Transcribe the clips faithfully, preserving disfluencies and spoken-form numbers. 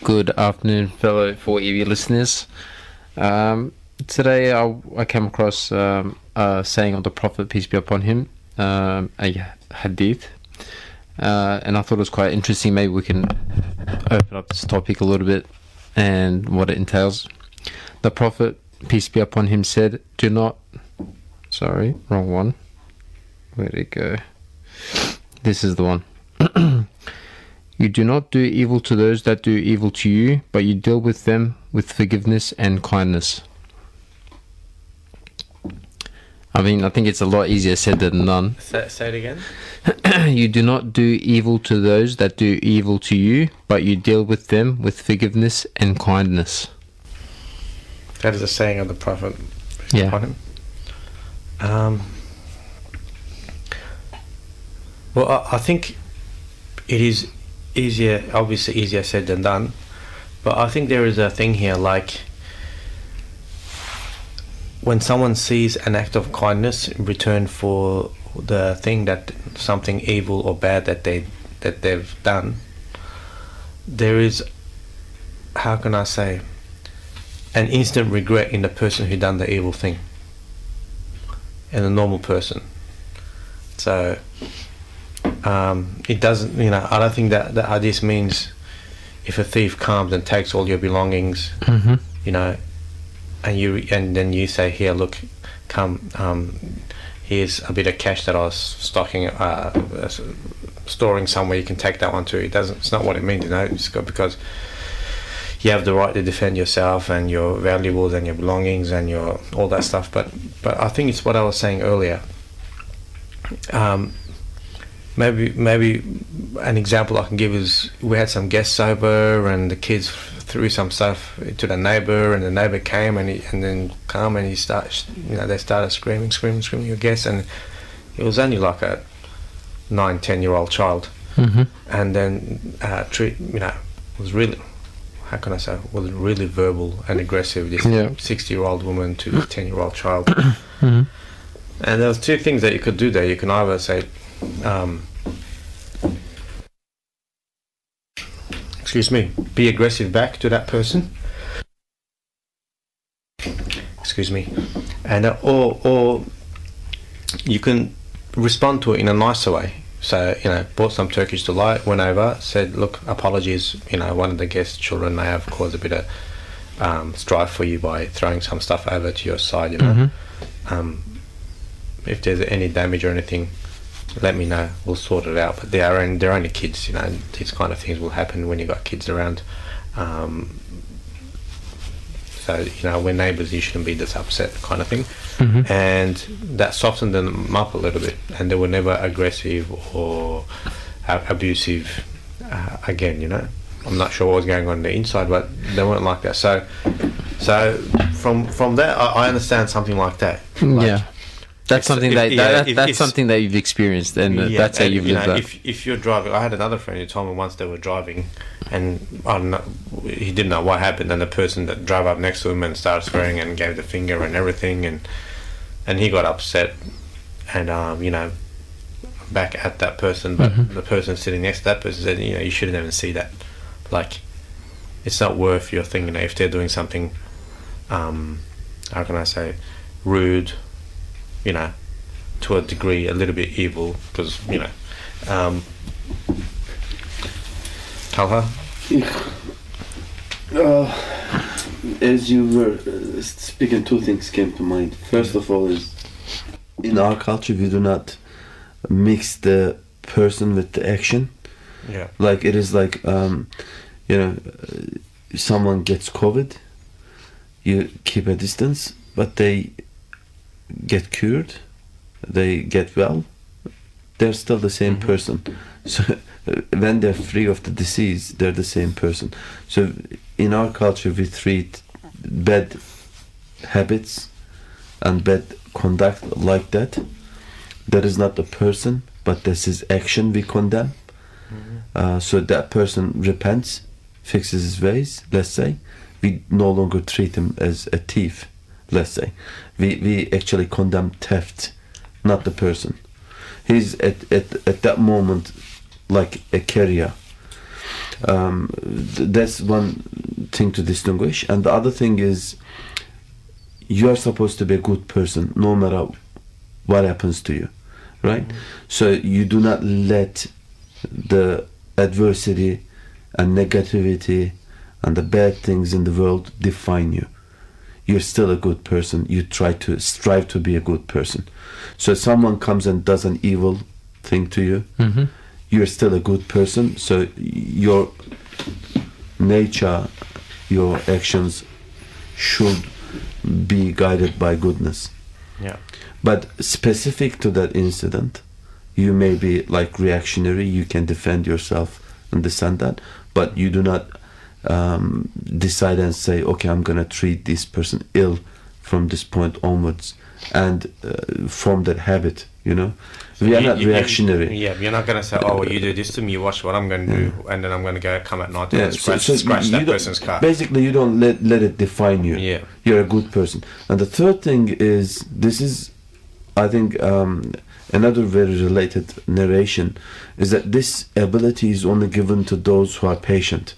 Good afternoon, fellow four E V listeners. Um, today I, I came across um, a saying of the Prophet, peace be upon him, um, a hadith, uh, and I thought it was quite interesting. Maybe we can open up this topic a little bit and what it entails. The Prophet, peace be upon him, said, do not... Sorry, wrong one. Where'd it go? This is the one. You do not do evil to those that do evil to you, but you deal with them with forgiveness and kindness. I mean, I think it's a lot easier said than done. Say, say it again. You do not do evil to those that do evil to you, but you deal with them with forgiveness and kindness. That is a saying of the Prophet. Yeah. Upon him. Um, well, I, I think it is easier, obviously easier said than done, but I think there is a thing here, like when someone sees an act of kindness in return for the thing that something evil or bad that they that they've done, there is, how can I say, an instant regret in the person who done the evil thing, and a normal person. So um, it doesn't, you know, I don't think that the hadith means if a thief comes and takes all your belongings, Mm-hmm. you know, and you and then you say, here, look, come, um, here's a bit of cash that I was stocking, uh, storing somewhere, you can take that one too. It doesn't, it's not what it means, you know. It's got, because you have the right to defend yourself and your valuables and your belongings and your all that stuff. But but I think it's what I was saying earlier. Um, maybe maybe an example I can give is, we had some guests over and the kids threw some stuff to the neighbour, and the neighbour came and he, and then come and he started, you know, they started screaming, screaming, screaming at guests, and it was only like a nine, ten year old child, Mm-hmm. and then uh, treat, you know, was really, how can I say, was really verbal and aggressive, this Yeah. sixty year old woman to a ten year old child. Mm-hmm. And there was two things that you could do there. You can either say, um, excuse me, be aggressive back to that person, excuse me, and uh, or or you can respond to it in a nicer way. So, you know, bought some Turkish delight, went over, said, look, apologies, you know, one of the guest children may have caused a bit of um, strife for you by throwing some stuff over to your side, you know. Mm-hmm. Um, if there's any damage or anything, let me know, we'll sort it out. But they are only, they're only kids, you know, these kind of things will happen when you've got kids around. Um, so, you know, we're neighbours, you shouldn't be this upset, kind of thing. Mm-hmm. And that softened them up a little bit, and they were never aggressive or uh, abusive uh, again, you know. I'm not sure what was going on, on the inside, but they weren't like that. So, so from from that, I, I understand something like that. Like, Yeah. That's if- something if- that, yeah, that if- that's if- something that you've experienced, and uh, yeah, that's how and, you've you lived know, that. if if you're driving, I had another friend who told me once they were driving, and I don't know, he didn't know what happened, and the person that drove up next to him and started swearing and gave the finger and everything, and and he got upset, and um, you know, back at that person, but Mhm. the person sitting next to that person said, you know, you shouldn't even see that, like, it's not worth your thing, you know, if they're doing something, um, how can I say, rude, you know, to a degree, a little bit evil, because, you know, um, Talha? Uh, as you were uh, speaking, two things came to mind. First of all is, in our culture, we do not mix the person with the action. Yeah. Like, it is like, um, you know, uh, someone gets COVID, you keep a distance, but they get cured, they get well, they're still the same Mhm. person. So uh, when they're free of the disease, they're the same person. So in our culture, we treat bad habits and bad conduct like that. That is not the person, but this is action we condemn. Mhm. Uh, so that person repents, fixes his ways, let's say. We no longer treat him as a thief, let's say. We, we actually condemn theft, not the person. He's at, at, at that moment like a carrier. Um, th- that's one thing to distinguish, and the other thing is you are supposed to be a good person no matter what happens to you, right? Mm-hmm. So you do not let the adversity and negativity and the bad things in the world define you. You're still a good person. You try to strive to be a good person. So if someone comes and does an evil thing to you, mm-hmm. you're still a good person. So your nature, your actions should be guided by goodness. Yeah. But specific to that incident, you may be like reactionary. You can defend yourself and this and that, but you do not um, decide and say, okay, I'm going to treat this person ill from this point onwards, and uh, form that habit, you know. So we are you, not you, reactionary. Yeah, you're not going to say, oh, well, you do this to me, you watch what I'm going to yeah. do, and then I'm going to go come at night yeah, and scratch, so, so scratch you, that you person's car. Basically, you don't let, let it define you. Yeah. You're a good person. And the third thing is, this is, I think, um, another very related narration, is that this ability is only given to those who are patient,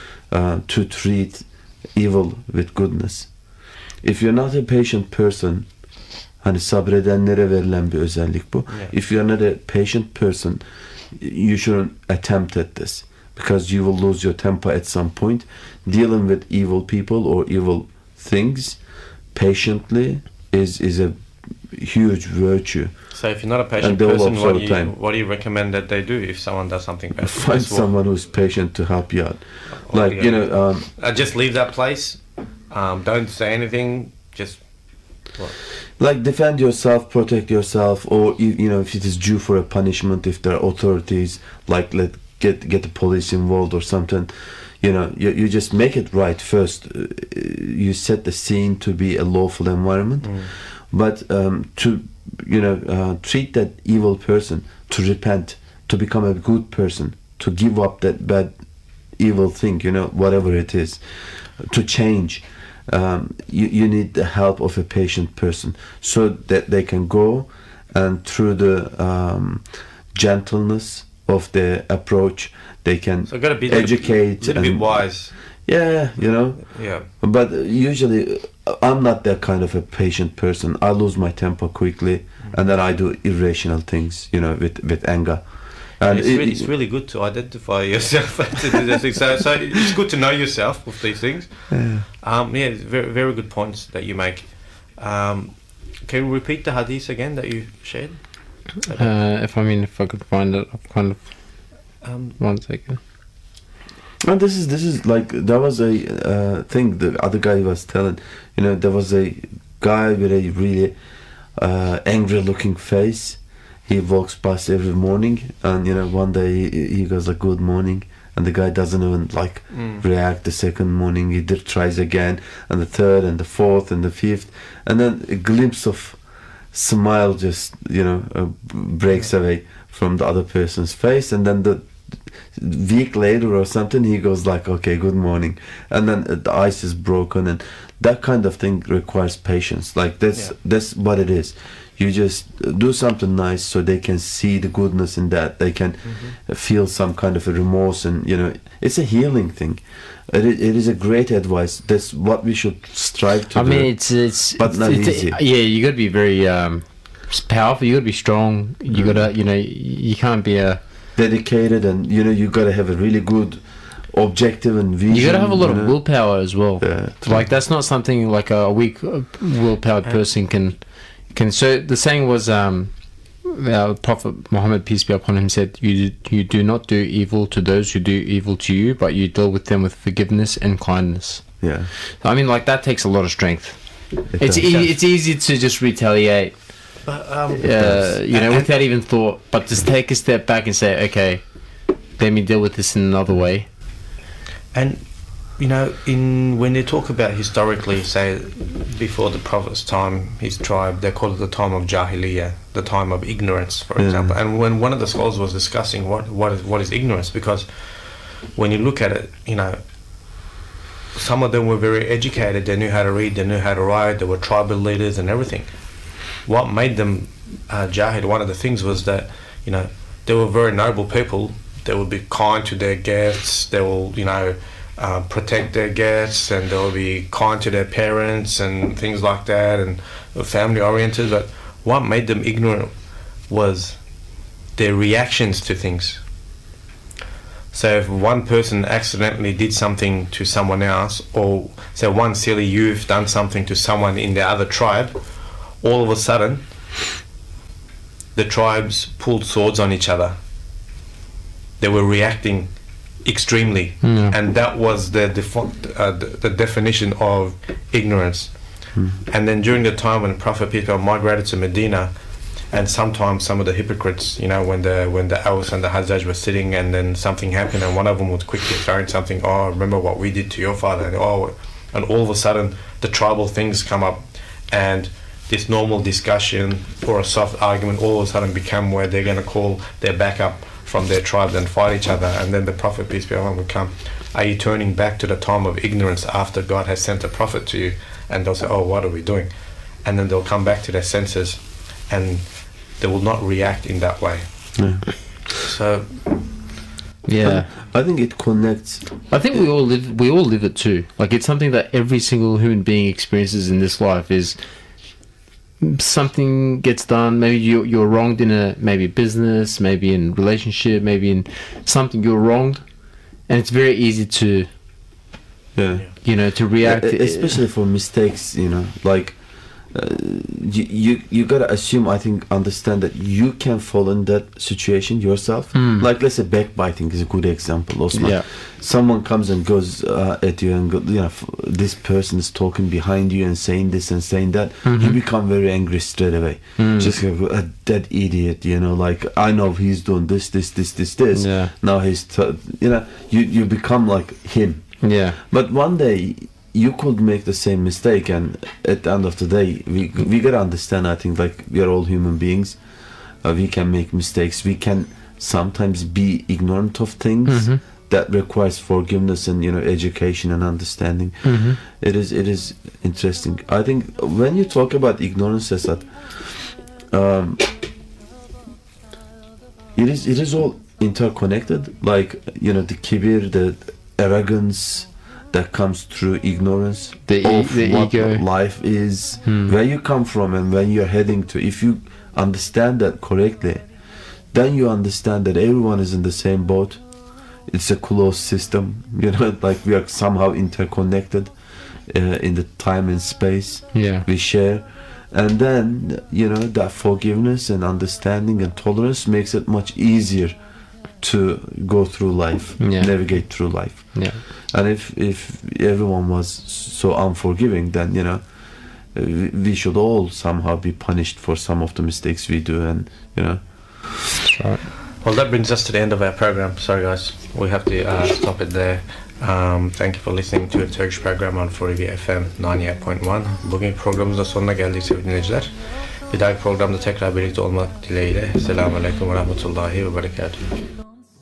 uh, to treat evil with goodness. If you're not a patient person, hani sabredenlere verilen bir özellik bu. Yeah. If you're not a patient person, you shouldn't attempt at this, because you will lose your temper at some point. Dealing with evil people or evil things patiently is is a huge virtue. So if you're not a patient person, what do, you, what do you recommend that they do if someone does something bad? Find someone who's patient to help you out. Like, you know, um, uh, just leave that place. Um, don't say anything. Just what? Like defend yourself, protect yourself, or you, you know, if it is due for a punishment, if there are authorities, like let get get the police involved or something. You know, you you just make it right first. Uh, you set the scene to be a lawful environment, mm. but um, to you know uh, treat that evil person, to repent, to become a good person, to give up that bad, evil thing. You know, whatever it is, to change. Um, you, you need the help of a patient person, so that they can go and through the um, gentleness of their approach, they can so gotta be educate. A little bit wise. Yeah, you know. Yeah. But usually, I'm not that kind of a patient person. I lose my temper quickly, mm-hmm. and then I do irrational things, you know, with with anger. And it's, it, really, it's really good to identify yourself to do those things. So, so it's good to know yourself with these things. Yeah, um, yeah very, very good points that you make. Um, can you repeat the hadith again that you shared? Uh, if I mean, if I could find it, I've kind of um, one second. And this is this is like there was a uh, thing the other guy was telling. You know, there was a guy with a really uh, angry-looking face. He walks past every morning, and you know, one day he, he goes like, "Good morning," and the guy doesn't even like mm. react. The second morning, he did, tries again, and the third, and the fourth, and the fifth, and then a glimpse of smile just you know uh, breaks yeah. away from the other person's face, and then the week later or something, he goes like, "Okay, good morning," and then the ice is broken, and that kind of thing requires patience. Like that's yeah. that's what it is. You just do something nice so they can see the goodness in that. They can mm-hmm. feel some kind of a remorse, and you know, it's a healing thing. It is, it is a great advice. That's what we should strive to I do. mean, it's it's but it's, not it's, easy. Yeah, you got to be very um, powerful. You got to be strong. You Mm. got to, you know, you can't be a dedicated, and you know, you got to have a really good objective and vision. You got to have a lot you of know? willpower as well. Yeah, like that's not something like a weak, uh, willpowered And- person can can. So the saying was, um, our Prophet Muhammad, peace be upon him, said, "You you do not do evil to those who do evil to you, but you deal with them with forgiveness and kindness." Yeah, I mean, like that takes a lot of strength. it It's does. e- it's easy to just retaliate, But um, uh, you know, and- without even thought. But just take a step back and say, "Okay, let me deal with this in another way." And you know, in when they talk about historically, say before the Prophet's time, his tribe, they call it the time of Jahiliyyah, the time of ignorance, for Yeah. example. And when one of the scholars was discussing what what is what is ignorance, because when you look at it, you know, some of them were very educated. They knew how to read, they knew how to write. They were tribal leaders and everything. What made them uh, Jahid? One of the things was that you know they were very noble people. they will be kind to their guests. They will, you know, uh, protect their guests, and they'll be kind to their parents and things like that, and family oriented. But what made them ignorant was their reactions to things. So if one person accidentally did something to someone else, or say one silly youth done something to someone in the other tribe, all of a sudden the tribes pulled swords on each other. They were reacting extremely, Yeah. and that was the, defo- uh, the the definition of ignorance. Mm. And then during the time when Prophet peace be upon him migrated to Medina, and sometimes some of the hypocrites, you know, when the when the Aus and the Hajjaj were sitting, and then something happened, and one of them would quickly throw in something. Oh, remember what we did to your father? And oh, and all of a sudden the tribal things come up, and this normal discussion or a soft argument all of a sudden become where they're going to call their backup from their tribes and fight each other. And then the Prophet peace be upon him would come. Are you turning back to the time of ignorance after God has sent a prophet to you? And they'll say, oh, what are we doing? And then they'll come back to their senses, and they will not react in that way. Yeah. So Yeah. I think it connects. I think we all live we all live it too. Like, it's something that every single human being experiences in this life. Is something gets done, maybe you you're wronged in a maybe business, maybe in relationship, maybe in something you're wronged, and it's very easy to, Yeah. you know, to react. E- especially for mistakes, you know, like uh, you, you you gotta assume, I think, understand that you can fall in that situation yourself. Mm. Like, let's say backbiting is a good example, Osman. Yeah. Someone comes and goes uh, at you, and go, you know, f- this person is talking behind you and saying this and saying that. Mhm. You become very angry straight away. Mm. Just like, uh, that idiot, you know, like, I know he's doing this, this, this, this, this. Yeah. Now he's, t- you know, you you become like him. Yeah. But one day you could make the same mistake, and at the end of the day, we we gotta understand. I think, like, we are all human beings. Uh, we can make mistakes. We can sometimes be ignorant of things Mhm. that requires forgiveness and, you know, education and understanding. Mhm. It is it is interesting. I think when you talk about ignorance, Asad, um, it is it is all interconnected. Like, you know, the kibir, the arrogance that comes through ignorance The e- of the what ego. life is, Hmm. where you come from, and when you're heading to. If you understand that correctly, then you understand that everyone is in the same boat. It's a closed system, you know, like we are somehow interconnected uh, in the time and space Yeah. we share. And then, you know, that forgiveness and understanding and tolerance makes it much easier to go through life, Yeah. navigate through life. Yeah. And if if everyone was so unforgiving, then, you know, uh, we- we should all somehow be punished for some of the mistakes we do, and, you know. That's right. well, that brings us to the end of our program. Sorry guys, we have to uh, stop it there. Um, thank you for listening to the Turkish program on Forever F M ninety-eight point one. Bugün programımızda sonuna geldik sevgili dinleyiciler. Bir dahaki programda tekrar birlikte olmak dileğiyle. Selamun Aleyküm ve Rahmetullahi ve Berekatuhu.